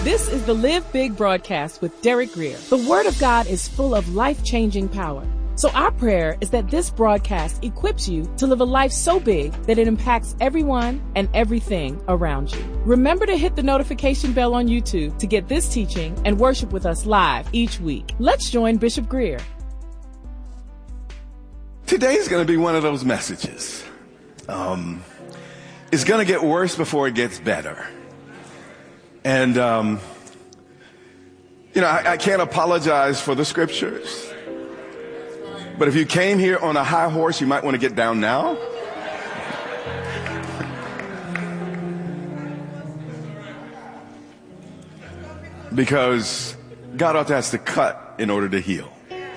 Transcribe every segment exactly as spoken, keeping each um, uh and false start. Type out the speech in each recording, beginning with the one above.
This is the Live Big broadcast with Derek Grier. The Word of God is full of life-changing power. So our prayer is that this broadcast equips you to live a life so big that it impacts everyone and everything around you. Remember to hit the notification bell on YouTube to get this teaching and worship with us live each week. Let's join Bishop Grier. Today's going to be one of those messages. Um, it's going to get worse before it gets better. And, um, you know, I, I can't apologize for the scriptures. But if you came here on a high horse, you might want to get down now. Because God ought to have to cut in order to heal.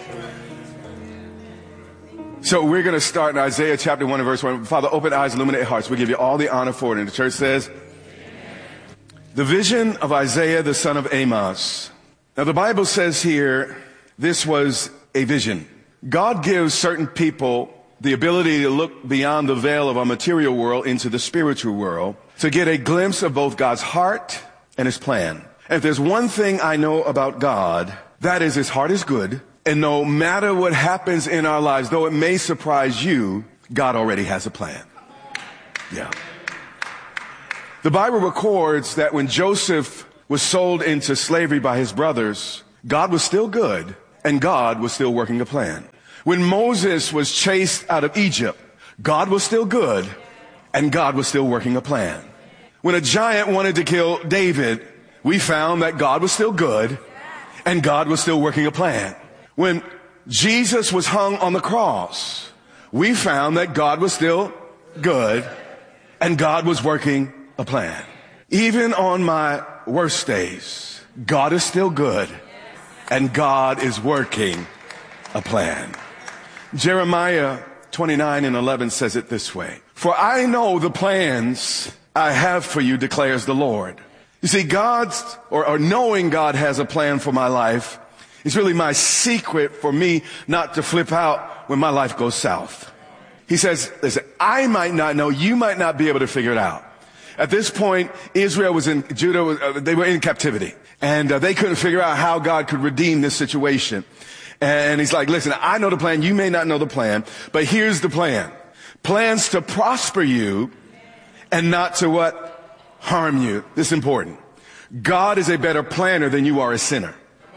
So we're going to start in Isaiah chapter one and verse one. Father, open eyes, illuminate hearts. We give you all the honor for it. And the church says, the vision of Isaiah, the son of Amos. Now the Bible says here, this was a vision. God gives certain people the ability to look beyond the veil of our material world into the spiritual world to get a glimpse of both God's heart and his plan. And if there's one thing I know about God, that is his heart is good. And no matter what happens in our lives, though it may surprise you, God already has a plan. Yeah. The Bible records that when Joseph was sold into slavery by his brothers, God was still good and God was still working a plan. When Moses was chased out of Egypt, God was still good and God was still working a plan. When a giant wanted to kill David, we found that God was still good and God was still working a plan. When Jesus was hung on the cross, we found that God was still good and God was working a plan. Even on my worst days, God is still good and God is working a plan. Jeremiah twenty-nine and eleven says it this way. For I know the plans I have for you, declares the Lord. You see, God's, or, or knowing God has a plan for my life is really my secret for me not to flip out when my life goes south. He says, listen, I might not know, you might not be able to figure it out. At this point, Israel was in, Judah, was, uh, they were in captivity. And uh, they couldn't figure out how God could redeem this situation. And he's like, listen, I know the plan. You may not know the plan, but here's the plan. Plans to prosper you and not to what? Harm you. This is important. God is a better planner than you are a sinner.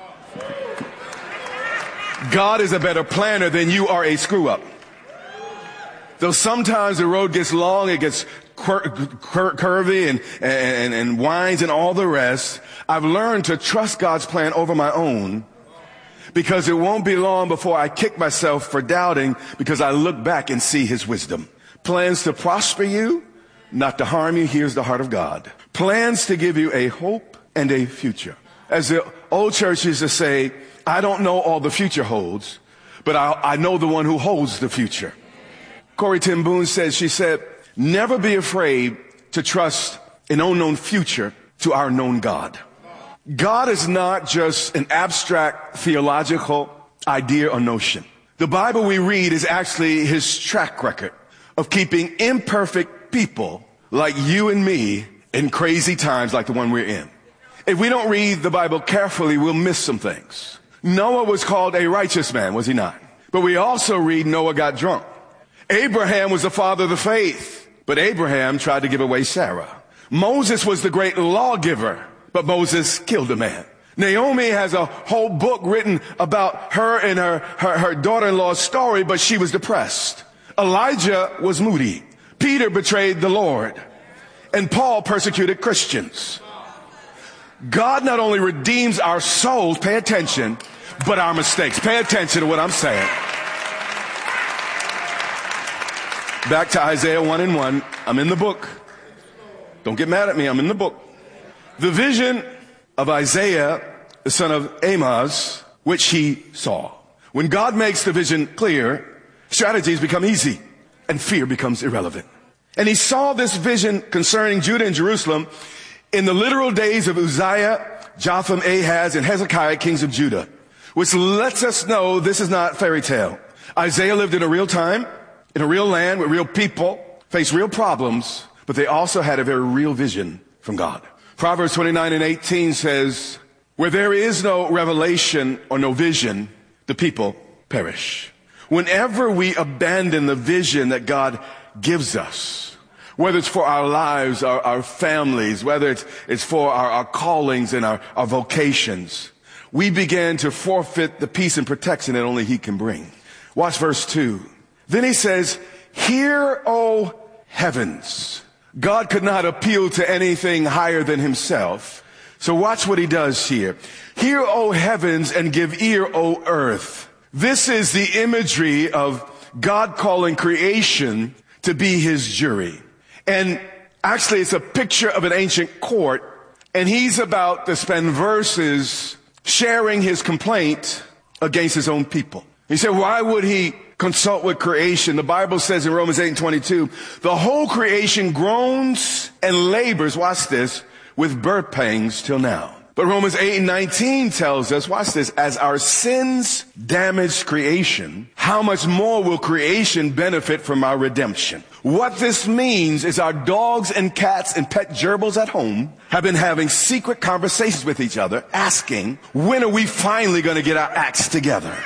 God is a better planner than you are a screw up. Though sometimes the road gets long, it gets cur- cur- curvy and, and, and winds and all the rest, I've learned to trust God's plan over my own. Because it won't be long before I kick myself for doubting because I look back and see his wisdom. Plans to prosper you, not to harm you. Here's the heart of God. Plans to give you a hope and a future. As the old church used to say, I don't know all the future holds, but I, I know the one who holds the future. Corrie ten Boom said, she said, never be afraid to trust an unknown future to our known God. God is not just an abstract theological idea or notion. The Bible we read is actually his track record of keeping imperfect people like you and me in crazy times like the one we're in. If we don't read the Bible carefully, we'll miss some things. Noah was called a righteous man, was he not? But we also read Noah got drunk. Abraham was the father of the faith, but Abraham tried to give away Sarah. Moses was the great lawgiver, but Moses killed a man. Naomi has a whole book written about her and her, her, her daughter-in-law's story, but she was depressed. Elijah was moody. Peter betrayed the Lord. And Paul persecuted Christians. God not only redeems our souls, pay attention, but our mistakes. Pay attention to what I'm saying. Back to Isaiah one and one. I'm in the book. Don't get mad at me. I'm in the book. The vision of Isaiah, the son of Amos, which he saw. When God makes the vision clear, strategies become easy and fear becomes irrelevant. And he saw this vision concerning Judah and Jerusalem in the literal days of Uzziah, Jotham, Ahaz, and Hezekiah, kings of Judah, which lets us know this is not fairy tale. Isaiah lived in a real time, in a real land with real people, faced real problems, but they also had a very real vision from God. Proverbs twenty-nine and eighteen says, where there is no revelation or no vision, the people perish. Whenever we abandon the vision that God gives us, whether it's for our lives, our, our families, whether it's, it's for our, our callings and our, our vocations, we begin to forfeit the peace and protection that only He can bring. Watch verse two. Then he says, hear, O heavens. God could not appeal to anything higher than Himself. So watch what He does here. Hear, O heavens, and give ear, O earth. This is the imagery of God calling creation to be His jury. And actually, it's a picture of an ancient court, and He's about to spend verses sharing His complaint against His own people. He said, why would He consult with creation? The Bible says in Romans eight and twenty-two, the whole creation groans and labors, watch this, with birth pangs till now. But Romans eight and nineteen tells us, watch this, as our sins damaged creation, how much more will creation benefit from our redemption? What this means is our dogs and cats and pet gerbils at home have been having secret conversations with each other, asking, when are we finally going to get our acts together?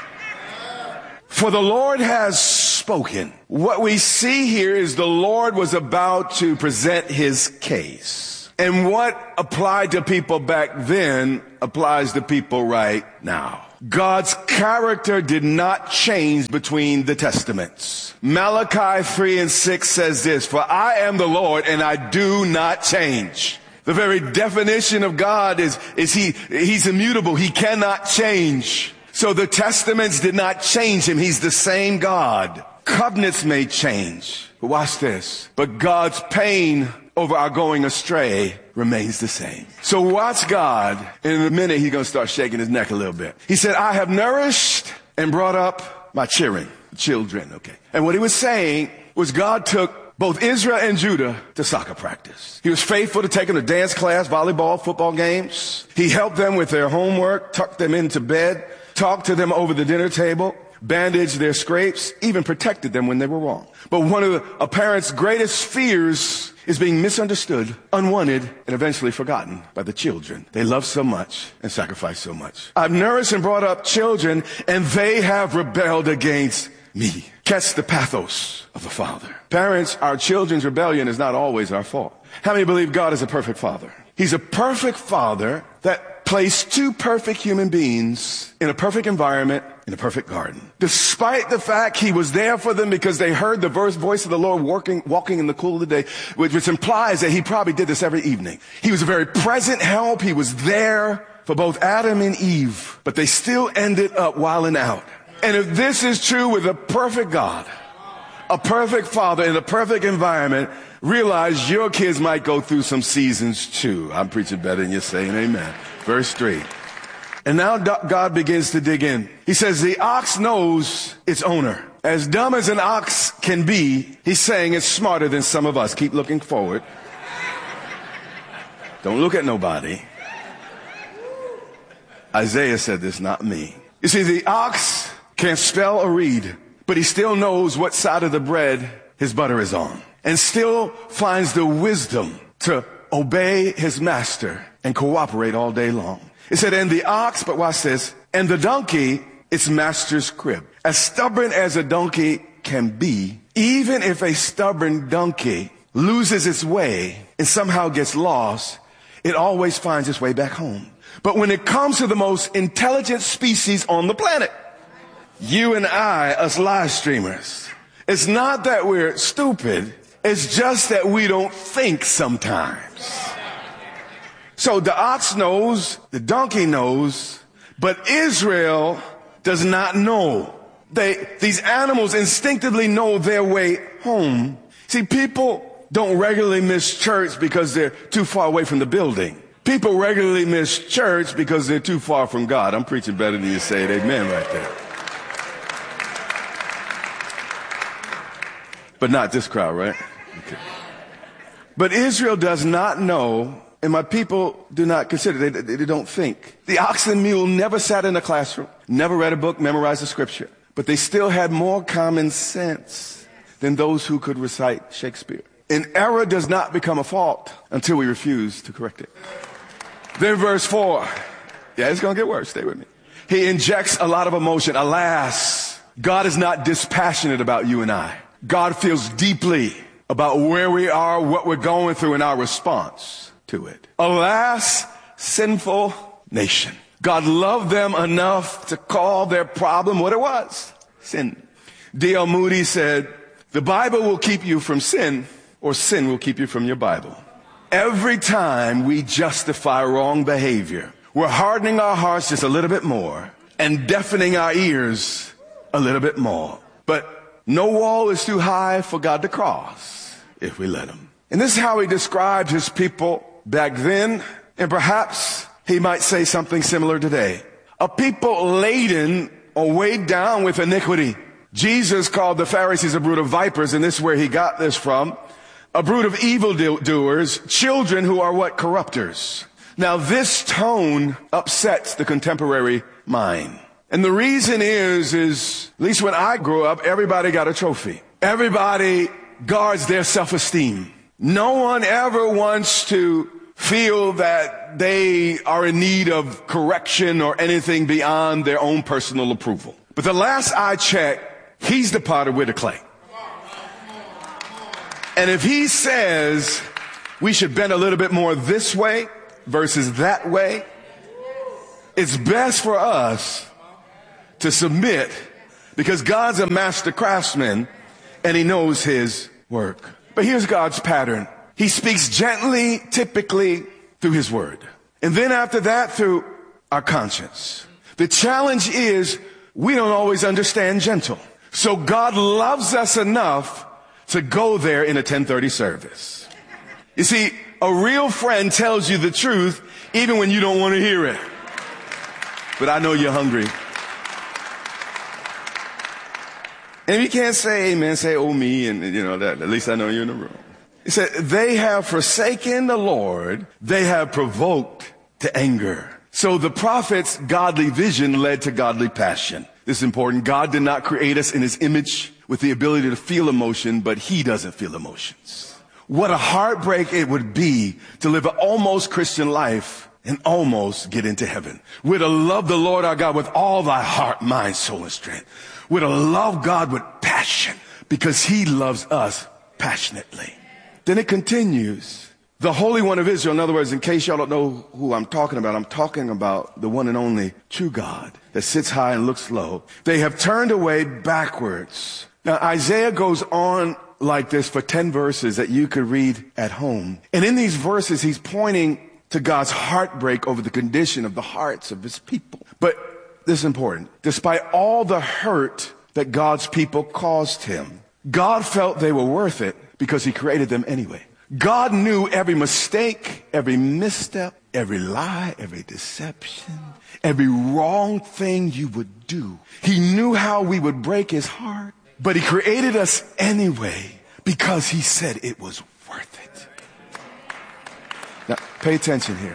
For the Lord has spoken. What we see here is the Lord was about to present His case. And what applied to people back then applies to people right now. God's character did not change between the testaments. Malachi three and six says this, for I am the Lord and I do not change. The very definition of God is, is he, He's immutable. He cannot change. So the testaments did not change Him. He's the same God. Covenants may change. But watch this. But God's pain over our going astray remains the same. So watch God. In a minute, He's going to start shaking His neck a little bit. He said, I have nourished and brought up my children. Children, okay. And what He was saying was God took both Israel and Judah to soccer practice. He was faithful to take them to dance class, volleyball, football games. He helped them with their homework, tucked them into bed, talked to them over the dinner table, bandaged their scrapes, even protected them when they were wrong. But one of a parent's greatest fears is being misunderstood, unwanted, and eventually forgotten by the children they love so much and sacrifice so much. I've nourished and brought up children, and they have rebelled against me. Catch the pathos of a father. Parents, our children's rebellion is not always our fault. How many believe God is a perfect father? He's a perfect father that placed two perfect human beings in a perfect environment in a perfect garden. Despite the fact He was there for them because they heard the voice of the Lord walking, walking in the cool of the day, which, which implies that He probably did this every evening. He was a very present help. He was there for both Adam and Eve, but they still ended up wilding out. And if this is true with a perfect God, a perfect father in a perfect environment, realize your kids might go through some seasons too. I'm preaching better than you're saying amen. Verse three. And now God begins to dig in. He says, the ox knows its owner. As dumb as an ox can be, He's saying it's smarter than some of us. Keep looking forward. Don't look at nobody. Isaiah said this, not me. You see, the ox can't spell or read, but he still knows what side of the bread his butter is on, and still finds the wisdom to obey his master and cooperate all day long. It said, and the ox, but watch this, and the donkey, its master's crib. As stubborn as a donkey can be, even if a stubborn donkey loses its way and somehow gets lost, it always finds its way back home. But when it comes to the most intelligent species on the planet, you and I, us live streamers, it's not that we're stupid. It's just that we don't think sometimes. So the ox knows, the donkey knows, but Israel does not know. They, these animals instinctively know their way home. See, people don't regularly miss church because they're too far away from the building. People regularly miss church because they're too far from God. I'm preaching better than you say it. Amen right there. But not this crowd, right? Okay. But Israel does not know, and my people do not consider, they, they don't think. The ox and mule never sat in a classroom, never read a book, memorized the scripture, but they still had more common sense than those who could recite Shakespeare. An error does not become a fault until we refuse to correct it. Then verse four. Yeah, it's going to get worse. Stay with me. He injects a lot of emotion. Alas, God is not dispassionate about you and I. God feels deeply about where we are, what we're going through, and our response to it. Alas, sinful nation. God loved them enough to call their problem what it was. Sin. D L Moody said, the Bible will keep you from sin, or sin will keep you from your Bible. Every time we justify wrong behavior, we're hardening our hearts just a little bit more and deafening our ears a little bit more. But no wall is too high for God to cross if we let him. And this is how he described his people back then, and perhaps he might say something similar today. A people laden or weighed down with iniquity. Jesus called the Pharisees a brood of vipers, and this is where he got this from. A brood of evildoers, children who are what? Corrupters. Now this tone upsets the contemporary mind. And the reason is, is, at least when I grew up, everybody got a trophy. Everybody guards their self-esteem. No one ever wants to feel that they are in need of correction or anything beyond their own personal approval. But the last I checked, he's the potter, we're the clay. And if he says we should bend a little bit more this way versus that way, it's best for us to submit, because God's a master craftsman and he knows his work. But here's God's pattern. He speaks gently, typically through his word. And then after that, through our conscience. The challenge is we don't always understand gentle. So God loves us enough to go there in a ten thirty service. You see, a real friend tells you the truth even when you don't want to hear it. But I know you're hungry. And if you can't say amen, say oh me, and you know that, at least I know you're in the room. He said, they have forsaken the Lord, they have provoked to anger. So the prophet's godly vision led to godly passion. This is important. God did not create us in his image with the ability to feel emotion, but he doesn't feel emotions. What a heartbreak it would be to live an almost Christian life and almost get into heaven. We're to love the Lord our God with all thy heart, mind, soul, and strength. We're to love God with passion because he loves us passionately. Then it continues. The Holy One of Israel, in other words, in case y'all don't know who I'm talking about, I'm talking about the one and only true God that sits high and looks low. They have turned away backwards. Now, Isaiah goes on like this for ten verses that you could read at home. And in these verses, he's pointing to God's heartbreak over the condition of the hearts of his people. But this is important. Despite all the hurt that God's people caused him, God felt they were worth it because he created them anyway. God knew every mistake, every misstep, every lie, every deception, every wrong thing you would do. He knew how we would break his heart, but he created us anyway because he said it was worth it. Now, pay attention here.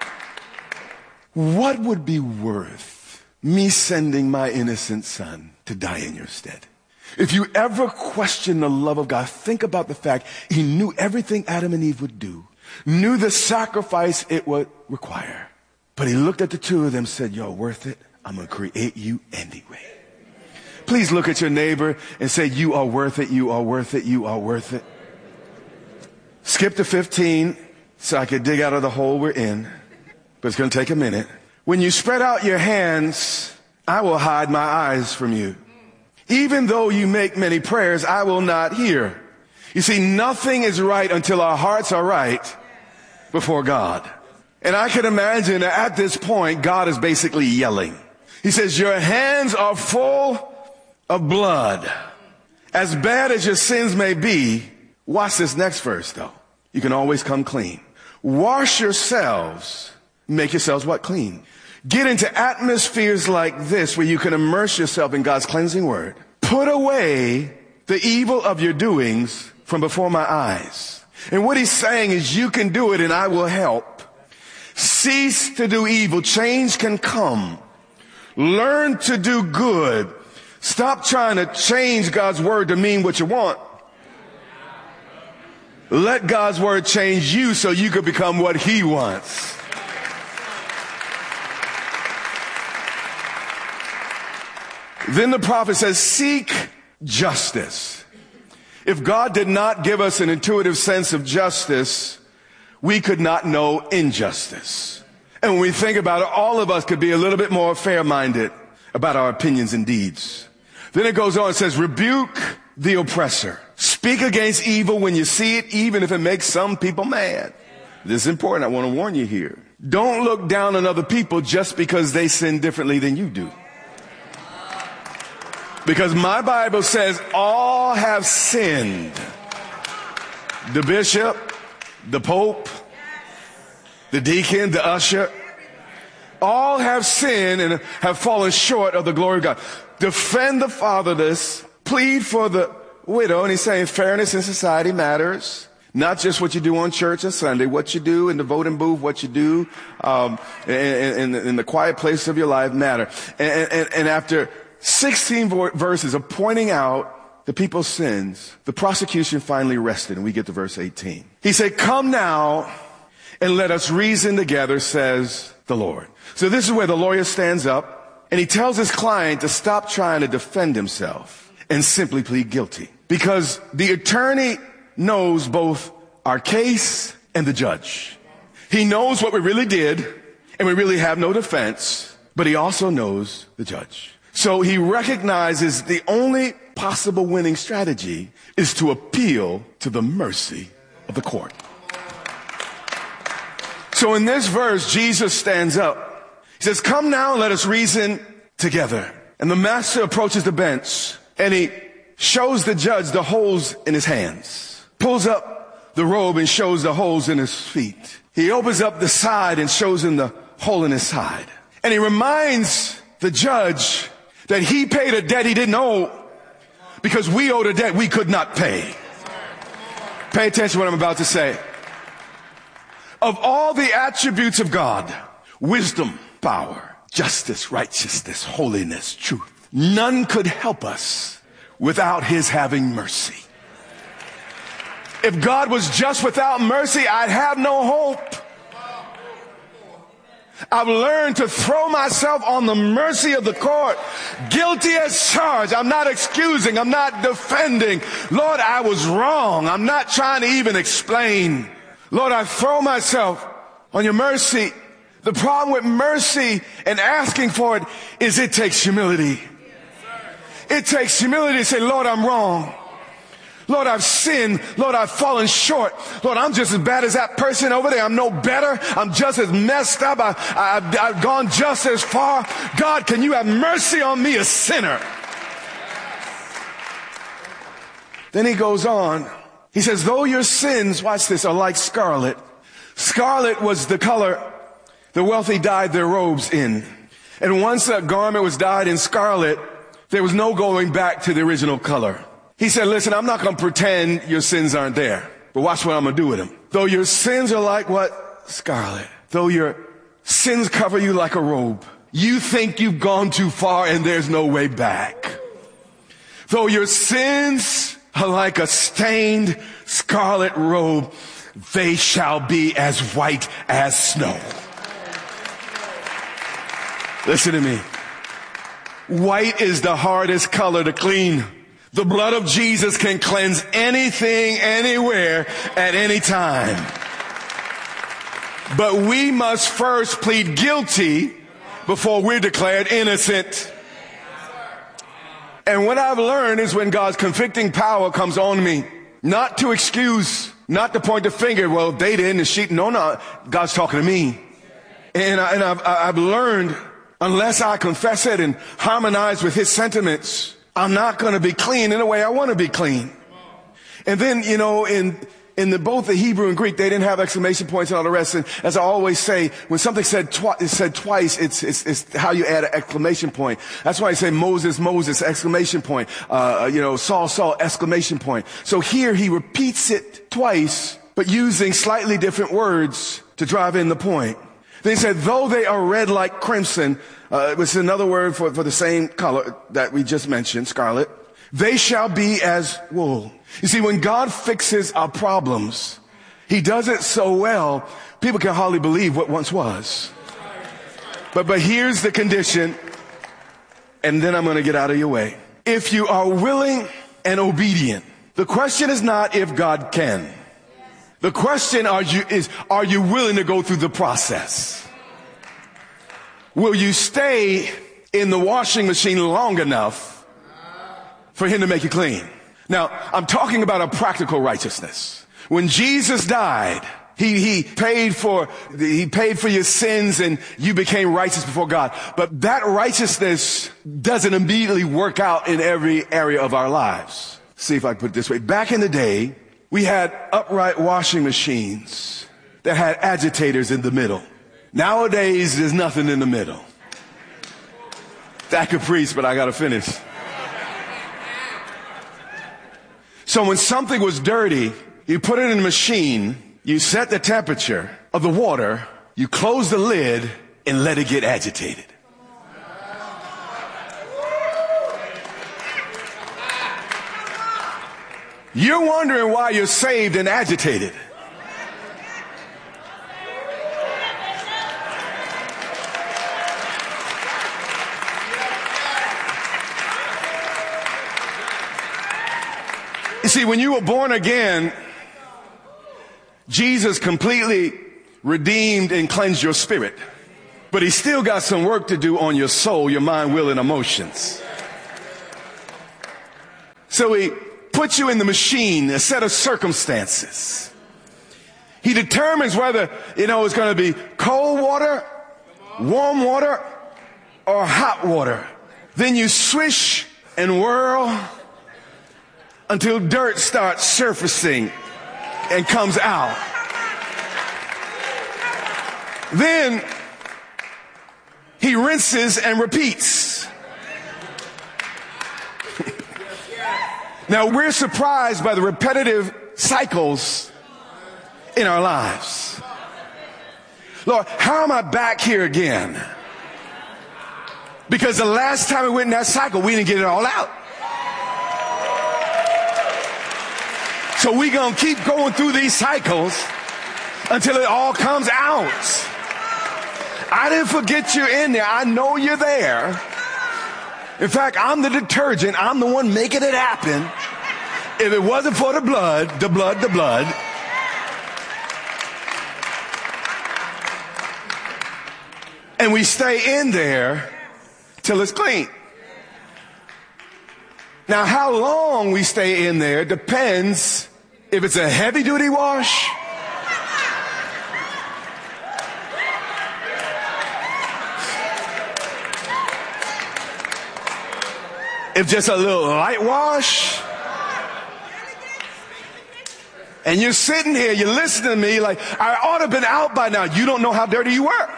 What would be worth me sending my innocent son to die in your stead? If you ever question the love of God, think about the fact he knew everything Adam and Eve would do, knew the sacrifice it would require. But he looked at the two of them and said, you're worth it. I'm going to create you anyway. Please look at your neighbor and say, you are worth it, you are worth it, you are worth it. Skip to fifteen so I could dig out of the hole we're in, but it's going to take a minute. When you spread out your hands, I will hide my eyes from you. Even though you make many prayers, I will not hear. You see, nothing is right until our hearts are right before God. And I can imagine that at this point, God is basically yelling. He says, your hands are full of blood. As bad as your sins may be, watch this next verse though. You can always come clean. Wash yourselves, make yourselves what? Clean. Get into atmospheres like this where you can immerse yourself in God's cleansing word. Put away the evil of your doings from before my eyes. And what he's saying is you can do it and I will help. Cease to do evil. Change can come. Learn to do good. Stop trying to change God's word to mean what you want. Let God's word change you so you could become what he wants. Then the prophet says, seek justice. If God did not give us an intuitive sense of justice, we could not know injustice. And when we think about it, all of us could be a little bit more fair-minded about our opinions and deeds. Then it goes on and says, rebuke the oppressor. Speak against evil when you see it, even if it makes some people mad. This is important. I want to warn you here. Don't look down on other people just because they sin differently than you do. Because my Bible says all have sinned. The bishop, the pope, the deacon, the usher, all have sinned and have fallen short of the glory of God. Defend the fatherless, plead for the widow, and he's saying fairness in society matters. Not just what you do on church on Sunday, what you do in the voting booth, what you do um, in, in, in the quiet place of your life matter. And, and, and after sixteen verses of pointing out the people's sins, the prosecution finally rested, and we get to verse eighteen. He said, come now and let us reason together, says the Lord. So this is where the lawyer stands up, and he tells his client to stop trying to defend himself and simply plead guilty. Because the attorney knows both our case and the judge. He knows what we really did, and we really have no defense, but he also knows the judge. So he recognizes the only possible winning strategy is to appeal to the mercy of the court. So in this verse, Jesus stands up. He says, come now and let us reason together. And the master approaches the bench, and he shows the judge the holes in his hands, pulls up the robe and shows the holes in his feet. He opens up the side and shows him the hole in his side. And he reminds the judge that he paid a debt he didn't owe because we owed a debt we could not pay. Pay attention to what I'm about to say. Of all the attributes of God, wisdom, power, justice, righteousness, holiness, truth, none could help us without his having mercy. If God was just without mercy, I'd have no hope. I've learned to throw myself on the mercy of the court. Guilty as charged. I'm not excusing. I'm not defending. Lord, I was wrong. I'm not trying to even explain. Lord, I throw myself on your mercy. The problem with mercy and asking for it is it takes humility. It takes humility to say, Lord, I'm wrong. Lord, I've sinned. Lord, I've fallen short. Lord, I'm just as bad as that person over there. I'm no better. I'm just as messed up. I, I've, I've gone just as far. God, can you have mercy on me, a sinner? Then he goes on. He says, though your sins, watch this, are like scarlet. Scarlet was the color the wealthy dyed their robes in. And once a garment was dyed in scarlet, there was no going back to the original color. He said, listen, I'm not going to pretend your sins aren't there, but watch what I'm going to do with them. Though your sins are like what? Scarlet. Though your sins cover you like a robe, you think you've gone too far and there's no way back. Though your sins are like a stained scarlet robe, they shall be as white as snow. Listen to me. White is the hardest color to clean. The blood of Jesus can cleanse anything, anywhere, at any time. But we must first plead guilty before we're declared innocent. And what I've learned is when God's convicting power comes on me, not to excuse, not to point the finger, well, they didn't, and she, no, no, God's talking to me. And, I, and I've, I've learned, unless I confess it and harmonize with his sentiments, I'm not going to be clean in the way I want to be clean. And then, you know, in in the, both the Hebrew and Greek, they didn't have exclamation points and all the rest. And as I always say, when something said twi- is said twice, it's, it's it's how you add an exclamation point. That's why I say Moses, Moses, exclamation point. Uh, you know, Saul, Saul, exclamation point. So here he repeats it twice, but using slightly different words to drive in the point. Then he said, though they are red like crimson, uh, which is another word for, for the same color that we just mentioned, scarlet. They shall be as wool. You see, when God fixes our problems, he does it so well, people can hardly believe what once was. But, but here's the condition, and then I'm going to get out of your way. If you are willing and obedient, the question is not if God can. The question are you, is, are you willing to go through the process? Will you stay in the washing machine long enough for him to make you clean? Now, I'm talking about a practical righteousness. When Jesus died, he, he paid for, he paid for your sins and you became righteous before God. But that righteousness doesn't immediately work out in every area of our lives. See if I can put it this way. Back in the day, we had upright washing machines that had agitators in the middle. Nowadays, there's nothing in the middle. That could preach, but I gotta finish. So when something was dirty, you put it in a machine, you set the temperature of the water, you close the lid, and let it get agitated. You're wondering why you're saved and agitated. You see, when you were born again, Jesus completely redeemed and cleansed your spirit. But he still got some work to do on your soul, your mind, will, and emotions. So he puts you in the machine, a set of circumstances. He determines whether, you know, it's going to be cold water, warm water, or hot water. Then you swish and whirl until dirt starts surfacing and comes out. Then he rinses and repeats. Now we're surprised by the repetitive cycles in our lives. Lord, how am I back here again? Because the last time we went in that cycle, we didn't get it all out. So we're going to keep going through these cycles until it all comes out. I didn't forget you in there. I know you're there. In fact, I'm the detergent. I'm the one making it happen. If it wasn't for the blood, the blood, the blood. And we stay in there till it's clean. Now, how long we stay in there depends if it's a heavy duty wash if just a little light wash. And you're sitting here, you're listening to me like, I ought to have been out by now. You don't know how dirty you were.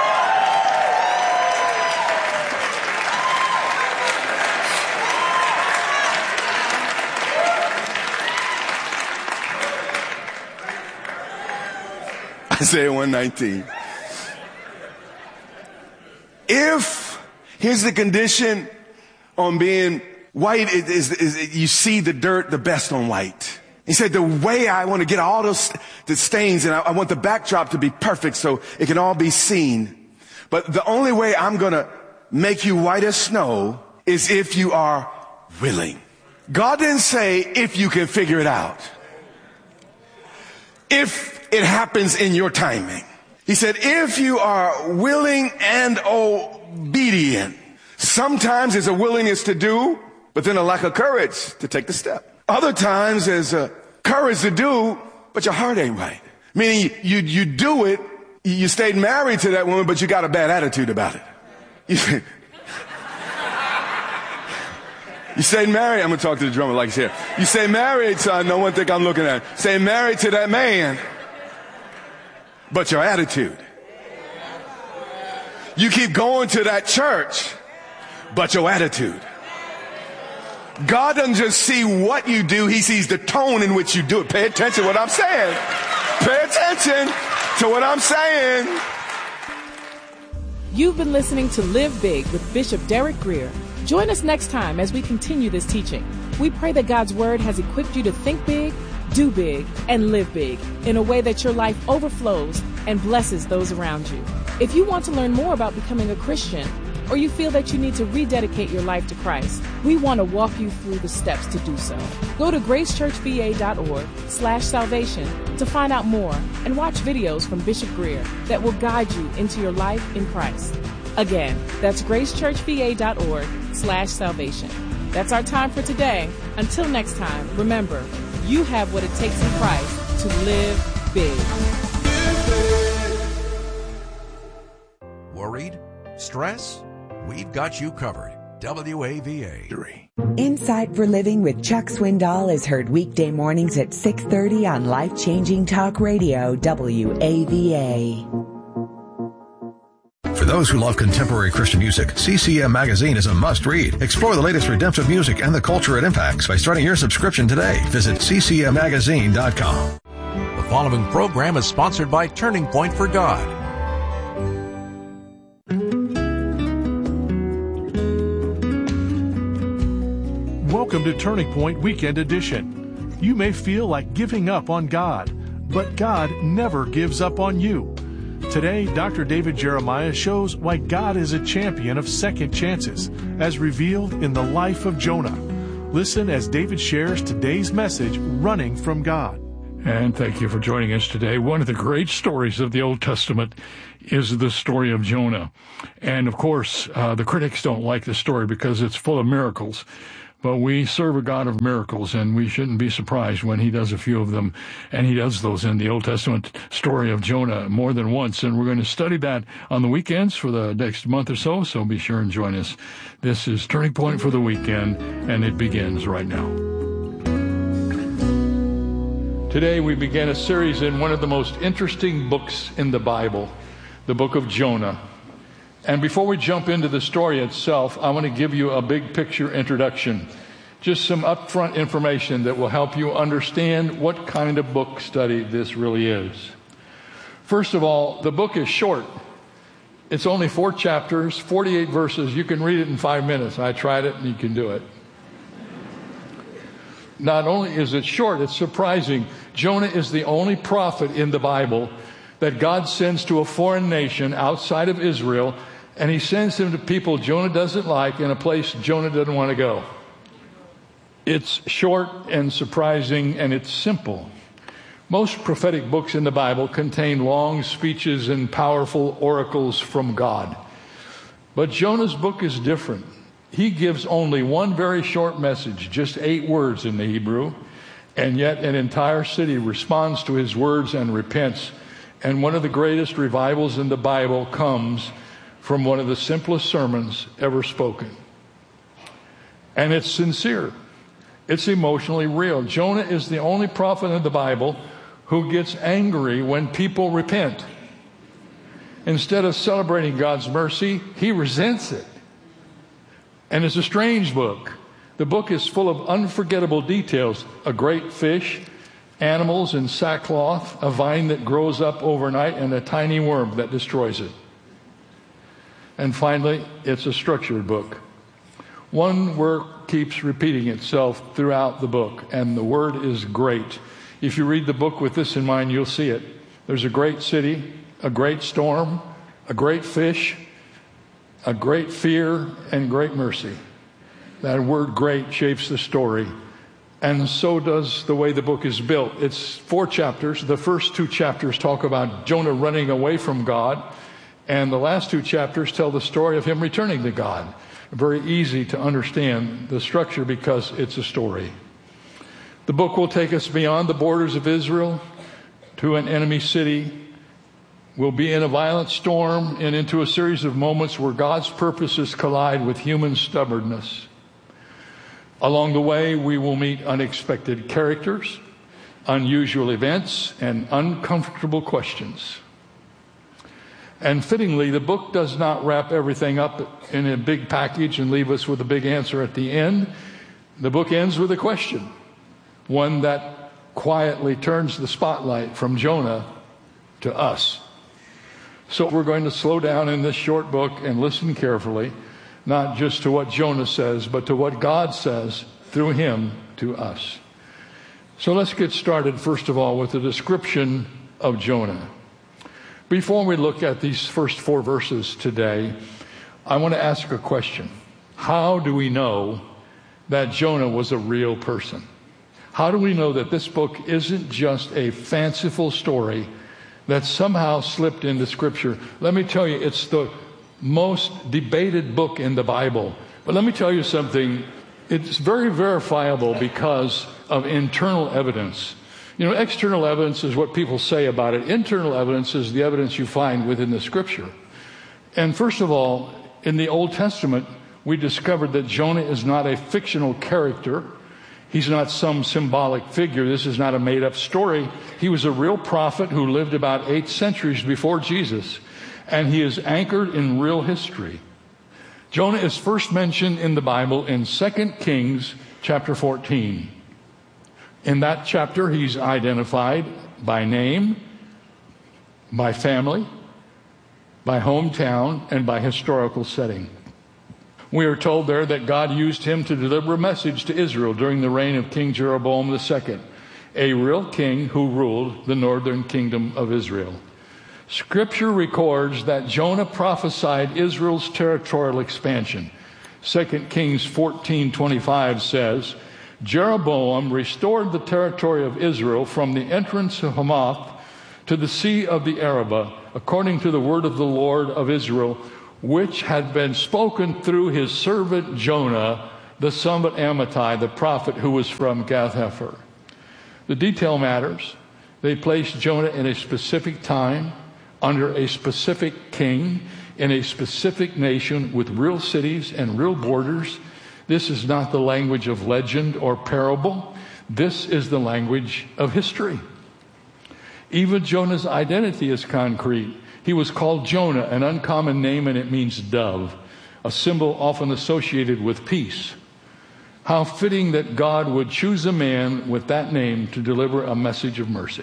Isaiah one nineteen. If, here's the condition on being white, is, is, is you see the dirt the best on white. He said, the way I want to get all those the stains, and I, I want the backdrop to be perfect so it can all be seen. But the only way I'm going to make you white as snow is if you are willing. God didn't say if you can figure it out. If it happens in your timing. He said, if you are willing and obedient. Sometimes there's a willingness to do, but then a lack of courage to take the step. Other times there's a courage to do, but your heart ain't right. Meaning you, you do it, you stayed married to that woman, but you got a bad attitude about it. You, you stayed married, I'm going to talk to the drummer like he's here. You stay married, son, no one think I'm looking at it. Stay married to that man, but your attitude. You keep going to that church, but your attitude. God doesn't just see what you do, he sees the tone in which you do it. Pay attention to what I'm saying. Pay attention to what I'm saying. You've been listening to Live Big with Bishop Derek Grier. Join us next time as we continue this teaching. We pray that God's Word has equipped you to think big, do big, and live big in a way that your life overflows and blesses those around you. If you want to learn more about becoming a Christian, or you feel that you need to rededicate your life to Christ, we want to walk you through the steps to do so. Go to gracechurchva.org slash salvation to find out more and watch videos from Bishop Grier that will guide you into your life in Christ. Again, that's gracechurchva.org slash salvation. That's our time for today. Until next time, remember, you have what it takes in Christ to live big. Worried? Stress? We've got you covered. W A V A. Insight for Living with Chuck Swindoll is heard weekday mornings at six thirty on Life-Changing Talk Radio, W A V A. For those who love contemporary Christian music, C C M Magazine is a must-read. Explore the latest redemptive music and the culture it impacts by starting your subscription today. Visit c c m magazine dot com. The following program is sponsored by Turning Point for God. Welcome to Turning Point Weekend Edition. You may feel like giving up on God, but God never gives up on you. Today, Doctor David Jeremiah shows why God is a champion of second chances, as revealed in the life of Jonah. Listen as David shares today's message, Running from God. And thank you for joining us today. One of the great stories of the Old Testament is the story of Jonah. And of course, uh, the critics don't like the story because it's full of miracles. But we serve a God of miracles, and we shouldn't be surprised when he does a few of them. And he does those in the Old Testament story of Jonah more than once. And we're going to study that on the weekends for the next month or so, so be sure and join us. This is Turning Point for the Weekend, and it begins right now. Today we begin a series in one of the most interesting books in the Bible, the book of Jonah. And before we jump into the story itself, I want to give you a big picture introduction. Just some upfront information that will help you understand what kind of book study this really is. First of all, the book is short. It's only four chapters, forty-eight verses. You can read it in five minutes. I tried it and you can do it. Not only is it short, it's surprising. Jonah is the only prophet in the Bible that God sends to a foreign nation outside of Israel, and he sends him to people Jonah doesn't like in a place Jonah doesn't want to go. It's short and surprising, and it's simple. Most prophetic books in the Bible contain long speeches and powerful oracles from God. But Jonah's book is different. He gives only one very short message, just eight words in the Hebrew, and yet an entire city responds to his words and repents. And one of the greatest revivals in the Bible comes from one of the simplest sermons ever spoken. And it's sincere. It's emotionally real. Jonah is the only prophet in the Bible who gets angry when people repent. Instead of celebrating God's mercy, he resents it. And it's a strange book. The book is full of unforgettable details. A great fish, animals in sackcloth, a vine that grows up overnight, and a tiny worm that destroys it. And finally, it's a structured book. One word keeps repeating itself throughout the book, and the word is great. If you read the book with this in mind, you'll see it. There's a great city, a great storm, a great fish, a great fear, and great mercy. That word great shapes the story. And so does the way the book is built. It's four chapters. The first two chapters talk about Jonah running away from God. And the last two chapters tell the story of him returning to God. Very easy to understand the structure because it's a story. The book will take us beyond the borders of Israel to an enemy city. We'll be in a violent storm and into a series of moments where God's purposes collide with human stubbornness. Along the way, we will meet unexpected characters, unusual events, and uncomfortable questions. And fittingly, the book does not wrap everything up in a big package and leave us with a big answer at the end. The book ends with a question, one that quietly turns the spotlight from Jonah to us. So we're going to slow down in this short book and listen carefully, not just to what Jonah says, but to what God says through him to us. So let's get started, first of all, with the description of Jonah. Before we look at these first four verses today, I want to ask a question. How do we know that Jonah was a real person? How do we know that this book isn't just a fanciful story that somehow slipped into Scripture? Let me tell you, it's the most debated book in the Bible. But let me tell you something. It's very verifiable because of internal evidence. You know, external evidence is what people say about it. Internal evidence is the evidence you find within the Scripture. And first of all, in the Old Testament, we discovered that Jonah is not a fictional character. He's not some symbolic figure. This is not a made-up story. He was a real prophet who lived about eight centuries before Jesus, and he is anchored in real history. Jonah is first mentioned in the Bible in Second Kings chapter fourteen. In that chapter, he's identified by name, by family, by hometown, and by historical setting. We are told there that God used him to deliver a message to Israel during the reign of King Jeroboam the Second, a real king who ruled the northern kingdom of Israel. Scripture records that Jonah prophesied Israel's territorial expansion. Second Kings fourteen twenty-five says, Jeroboam restored the territory of Israel from the entrance of Hamath to the Sea of the Arabah, according to the word of the Lord of Israel, which had been spoken through his servant Jonah, the son of Amittai, the prophet who was from Gath-hepher. The detail matters. They placed Jonah in a specific time, under a specific king, in a specific nation with real cities and real borders. This is not the language of legend or parable. This is the language of history. Even Jonah's identity is concrete. He was called Jonah, an uncommon name, and it means dove, a symbol often associated with peace. How fitting that God would choose a man with that name to deliver a message of mercy.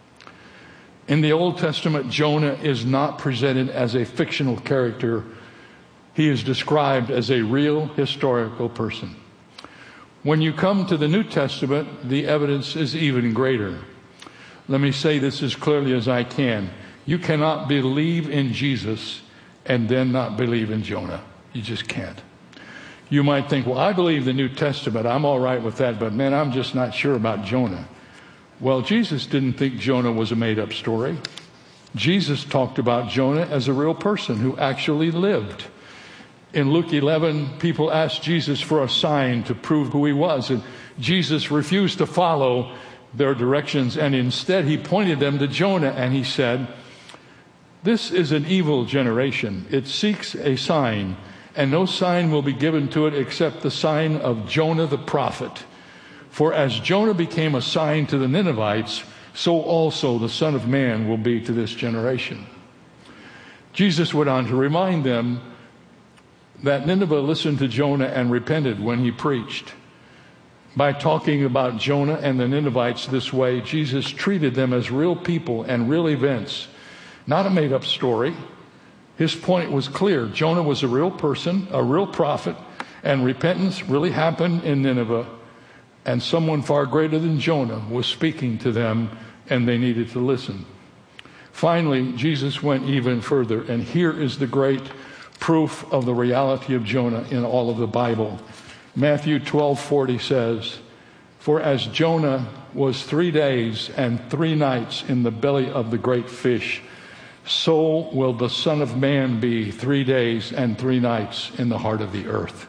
In the Old Testament, Jonah is not presented as a fictional character. He is described as a real historical person. When you come to the New Testament, the evidence is even greater. Let me say this as clearly as I can. You cannot believe in Jesus and then not believe in Jonah. You just can't. You might think, well, I believe the New Testament. I'm all right with that, but man, I'm just not sure about Jonah. Well, Jesus didn't think Jonah was a made-up story. Jesus talked about Jonah as a real person who actually lived. In Luke eleven, people asked Jesus for a sign to prove who he was, and Jesus refused to follow their directions, and instead he pointed them to Jonah, and he said, this is an evil generation. It seeks a sign, and no sign will be given to it except the sign of Jonah the prophet. For as Jonah became a sign to the Ninevites, so also the Son of Man will be to this generation. Jesus went on to remind them that Nineveh listened to Jonah and repented when he preached. By talking about Jonah and the Ninevites this way, Jesus treated them as real people and real events, not a made-up story. His point was clear. Jonah was a real person, a real prophet, and repentance really happened in Nineveh. And someone far greater than Jonah was speaking to them, and they needed to listen. Finally, Jesus went even further, and here is the great proof of the reality of Jonah in all of the Bible. Matthew twelve forty says, for as Jonah was three days and three nights in the belly of the great fish, so will the Son of Man be three days and three nights in the heart of the earth.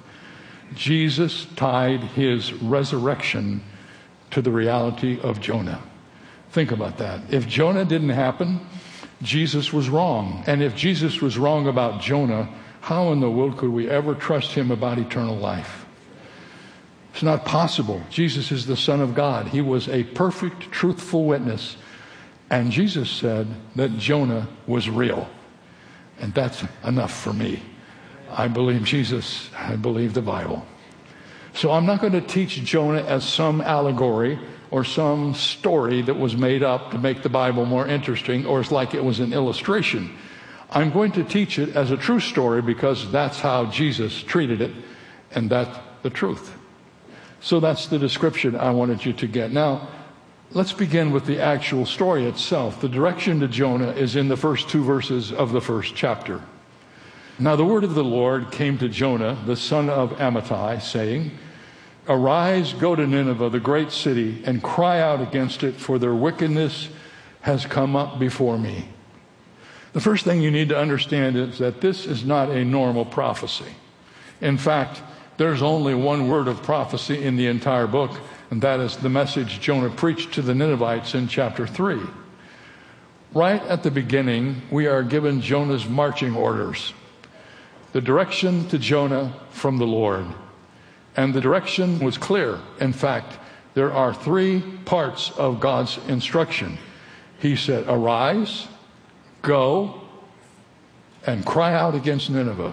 Jesus tied his resurrection to the reality of Jonah. Think about that. If Jonah didn't happen, Jesus was wrong. And if Jesus was wrong about Jonah, how in the world could we ever trust him about eternal life? It's not possible. Jesus is the Son of God. He was a perfect, truthful witness. And Jesus said that Jonah was real. And that's enough for me. I believe Jesus. I believe the Bible. So I'm not going to teach Jonah as some allegory or some story that was made up to make the Bible more interesting, or it's like it was an illustration. I'm going to teach it as a true story because that's how Jesus treated it, and that's the truth. So that's the description I wanted you to get. Now, let's begin with the actual story itself. The direction to Jonah is in the first two verses of the first chapter. Now the word of the Lord came to Jonah, the son of Amittai, saying, Arise, go to Nineveh, the great city, and cry out against it, for their wickedness has come up before me. The first thing you need to understand is that this is not a normal prophecy. In fact, there's only one word of prophecy in the entire book, and that is the message Jonah preached to the Ninevites in chapter three. Right at the beginning, we are given Jonah's marching orders. The direction to Jonah from the Lord. And the direction was clear. In fact, there are three parts of God's instruction. He said, Arise, go, and cry out against Nineveh.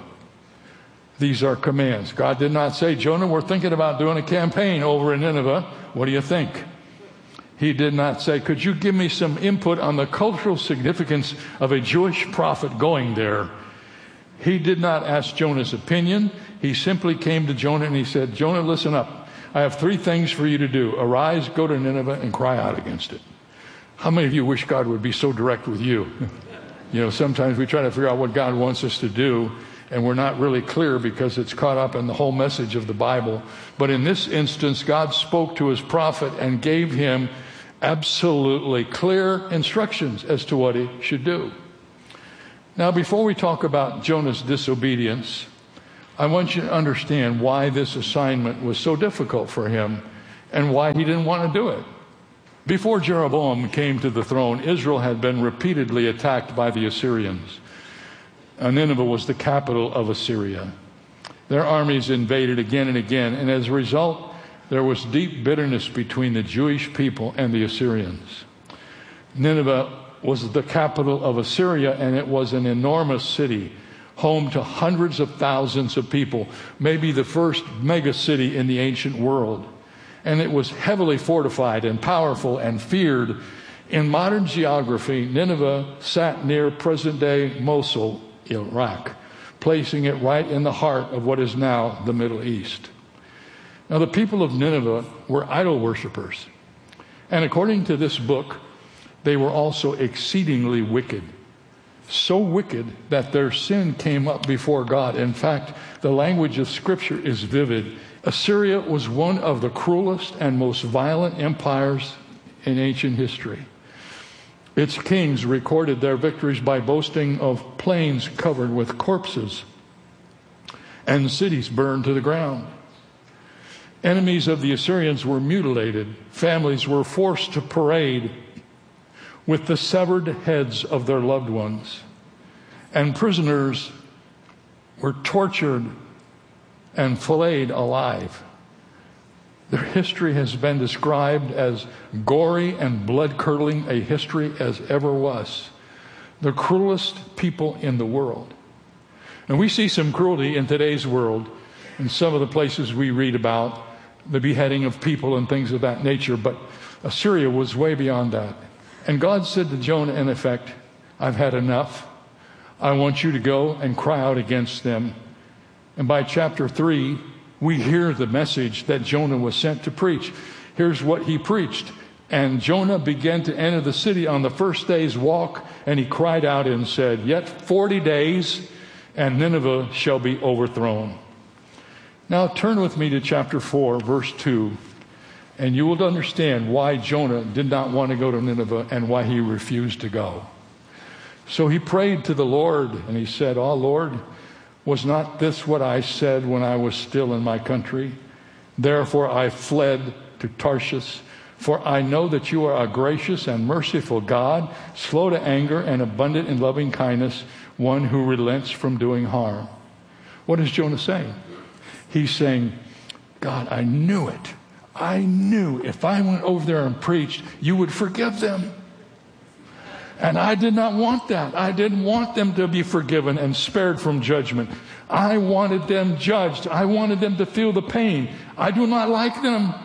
These are commands. God did not say, Jonah, we're thinking about doing a campaign over in Nineveh. What do you think? He did not say, could you give me some input on the cultural significance of a Jewish prophet going there? He did not ask Jonah's opinion. He simply came to Jonah and he said, Jonah, listen up. I have three things for you to do. Arise, go to Nineveh, and cry out against it. How many of you wish God would be so direct with you? You know, sometimes we try to figure out what God wants us to do, and we're not really clear because it's caught up in the whole message of the Bible. But in this instance, God spoke to his prophet and gave him absolutely clear instructions as to what he should do. Now, before we talk about Jonah's disobedience, I want you to understand why this assignment was so difficult for him and why he didn't want to do it. Before Jeroboam came to the throne, Israel had been repeatedly attacked by the Assyrians. Nineveh was the capital of Assyria. Their armies invaded again and again, and as a result, there was deep bitterness between the Jewish people and the Assyrians. Nineveh was the capital of Assyria, and it was an enormous city, home to hundreds of thousands of people, maybe the first mega city in the ancient world. And it was heavily fortified and powerful and feared. In modern geography, Nineveh sat near present-day Mosul, Iraq, placing it right in the heart of what is now the Middle East. Now, the people of Nineveh were idol worshippers. And according to this book, they were also exceedingly wicked. So wicked that their sin came up before God. In fact, the language of Scripture is vivid. Assyria was one of the cruelest and most violent empires in ancient history. Its kings recorded their victories by boasting of plains covered with corpses and cities burned to the ground. Enemies of the Assyrians were mutilated. Families were forced to parade with the severed heads of their loved ones. And prisoners were tortured and filleted alive. Their history has been described as gory and blood-curdling a history as ever was. The cruelest people in the world. And we see some cruelty in today's world in some of the places we read about, the beheading of people and things of that nature, but Assyria was way beyond that. And God said to Jonah, in effect, I've had enough. I want you to go and cry out against them. And by chapter three, we hear the message that Jonah was sent to preach. Here's what he preached. And Jonah began to enter the city on the first day's walk, and he cried out and said, Yet forty days, and Nineveh shall be overthrown. Now turn with me to chapter four, verse two. And you will understand why Jonah did not want to go to Nineveh and why he refused to go. So he prayed to the Lord, and he said, Oh, Lord, was not this what I said when I was still in my country? Therefore I fled to Tarshish, for I know that you are a gracious and merciful God, slow to anger and abundant in loving kindness, one who relents from doing harm. What is Jonah saying? He's saying, God, I knew it. I knew if I went over there and preached, you would forgive them. And I did not want that. I didn't want them to be forgiven and spared from judgment. I wanted them judged. I wanted them to feel the pain. I do not like them.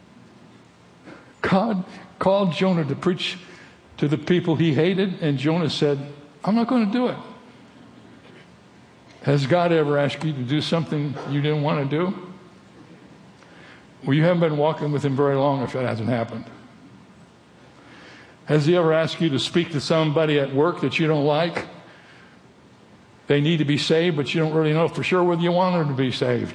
God called Jonah to preach to the people he hated, and Jonah said, I'm not going to do it. Has God ever asked you to do something you didn't want to do? Well, you haven't been walking with him very long if it hasn't happened. Has he ever asked you to speak to somebody at work that you don't like? They need to be saved, but you don't really know for sure whether you want them to be saved.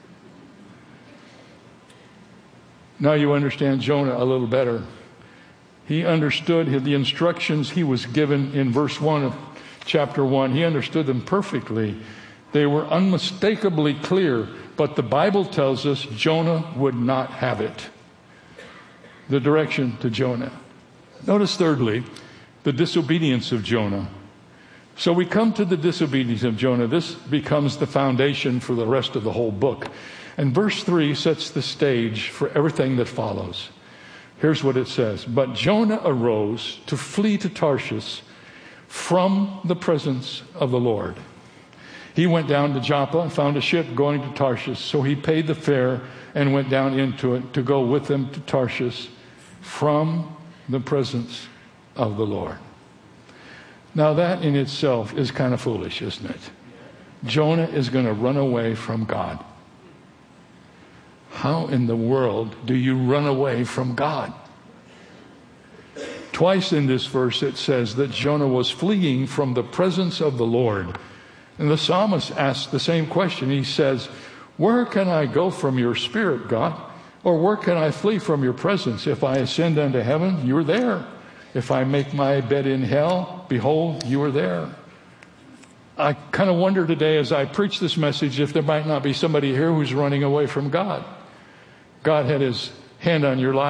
Now you understand Jonah a little better. He understood the instructions he was given in verse one of chapter one. He understood them perfectly. They were unmistakably clear, but the Bible tells us Jonah would not have it. The direction to Jonah. Notice thirdly, the disobedience of Jonah. So we come to the disobedience of Jonah. This becomes the foundation for the rest of the whole book. And verse three sets the stage for everything that follows. Here's what it says. But Jonah arose to flee to Tarshish from the presence of the Lord. He went down to Joppa and found a ship going to Tarshish. So he paid the fare and went down into it to go with them to Tarshish from the presence of the Lord. Now that in itself is kind of foolish, isn't it? Jonah is going to run away from God. How in the world do you run away from God? Twice in this verse it says that Jonah was fleeing from the presence of the Lord. And the psalmist asks the same question. He says, where can I go from your spirit, God? Or where can I flee from your presence? If I ascend unto heaven, you're there. If I make my bed in hell, behold, you are there. I kind of wonder today as I preach this message if there might not be somebody here who's running away from God. God had his hand on your life.